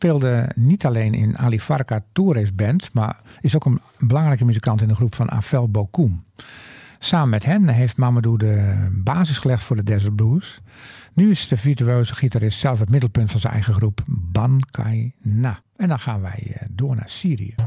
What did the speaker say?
speelde niet alleen in Ali Farka Tourés band, maar is ook een belangrijke muzikant in de groep van Afel Bokoum. Samen met hen heeft Mamadou de basis gelegd voor de Desert Blues. Nu is de virtueuze gitarist zelf het middelpunt van zijn eigen groep Ban Kai Na. En dan gaan wij door naar Syrië.